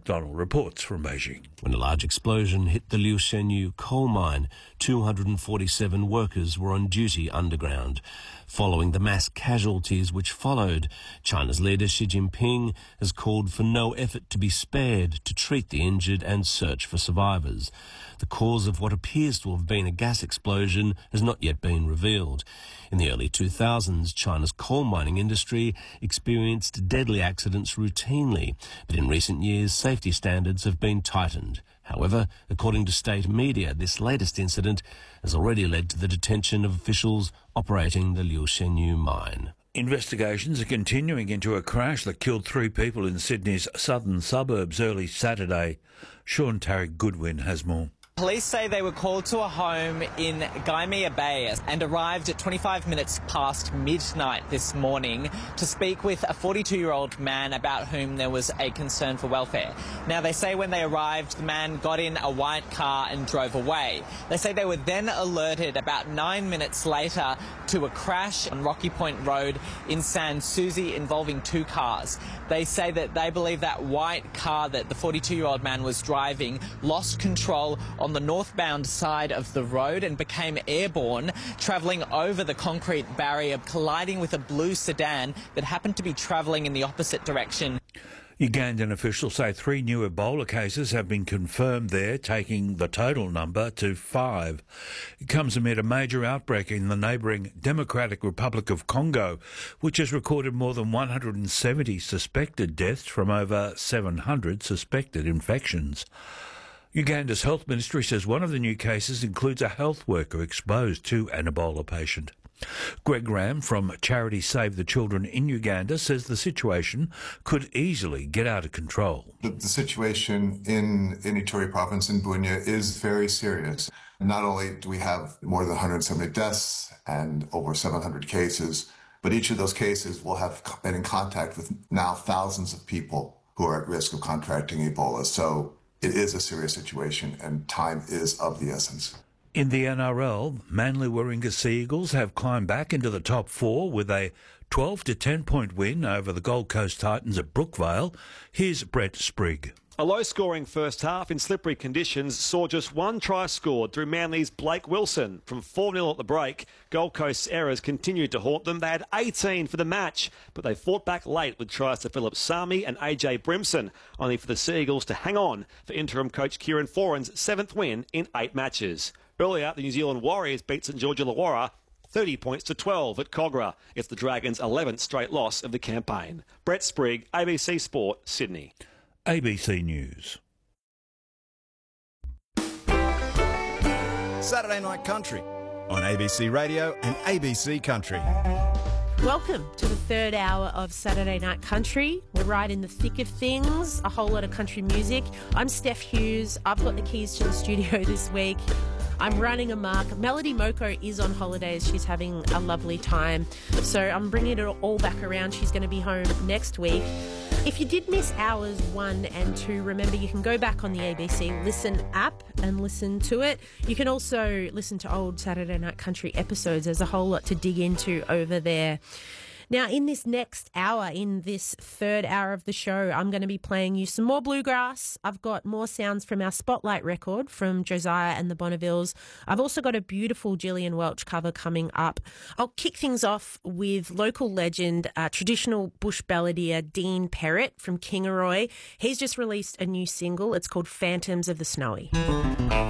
McDonald reports from Beijing. When a large explosion hit the Liu Shenyu coal mine, 247 workers were on duty underground. Following the mass casualties which followed, China's leader Xi Jinping has called for no effort to be spared to treat the injured and search for survivors. The cause of what appears to have been a gas explosion has not yet been revealed. In the early 2000s, China's coal mining industry experienced deadly accidents routinely, but in recent years, safety standards have been tightened. However, according to state media, this latest incident has already led to the detention of officials operating the Liu Shenyu mine. Investigations are continuing into a crash that killed 3 people in Sydney's southern suburbs early Saturday. Sean Tarrick Goodwin has more. Police say they were called to a home in Gymea Bay and arrived at 25 minutes past midnight this morning to speak with a 42-year-old man about whom there was a concern for welfare. Now, they say when they arrived, the man got in a white car and drove away. They say they were then alerted about 9 minutes later to a crash on Rocky Point Road in Sans Souci involving 2 cars. They say that they believe that white car that the 42-year-old man was driving lost control on the northbound side of the road and became airborne, travelling over the concrete barrier, colliding with a blue sedan that happened to be travelling in the opposite direction. Ugandan officials say 3 new Ebola cases have been confirmed there, taking the total number to 5. It comes amid a major outbreak in the neighbouring Democratic Republic of Congo, which has recorded more than 170 suspected deaths from over 700 suspected infections. Uganda's health ministry says one of the new cases includes a health worker exposed to an Ebola patient. Greg Graham from charity Save the Children in Uganda says the situation could easily get out of control. The situation in Ituri province in Bunia is very serious. Not only do we have more than 170 deaths and over 700 cases, but each of those cases will have been in contact with now thousands of people who are at risk of contracting Ebola. So it is a serious situation and time is of the essence. In the NRL, Manly Warringah Sea Eagles have climbed back into the top 4 with a 12 to 10 point win over the Gold Coast Titans at Brookvale. Here's Brett Sprigg. A low-scoring first half in slippery conditions saw just 1 try scored through Manly's Blake Wilson. From 4-0 at the break, Gold Coast's errors continued to haunt them. They had 18 for the match, but they fought back late with tries to Philip Sami and AJ Brimson, only for the Sea Eagles to hang on for interim coach Kieran Foran's 7th win in 8 matches. Earlier, the New Zealand Warriors beat St George Illawarra 30 points to 12 at Cogra. It's the Dragons' 11th straight loss of the campaign. Brett Sprigg, ABC Sport, Sydney. ABC News. Saturday Night Country on ABC Radio and ABC Country. Welcome to the 3rd hour of Saturday Night Country. We're right in the thick of things, a whole lot of country music. I'm Steph Hughes. I've got the keys to the studio this week. I'm running amok. Melody Moko is on holidays. She's having a lovely time. So I'm bringing it all back around. She's going to be home next week. If you did miss hours 1 and 2, remember you can go back on the ABC Listen app and listen to it. You can also listen to old Saturday Night Country episodes. There's a whole lot to dig into over there. Now, in this next hour, in this 3rd hour of the show, I'm going to be playing you some more bluegrass. I've got more sounds from our Spotlight record from Josiah and the Bonnevilles. I've also got a beautiful Gillian Welch cover coming up. I'll kick things off with local legend, traditional bush balladeer Dean Perrett from Kingaroy. He's just released a new single. It's called Phantoms of the Snowy.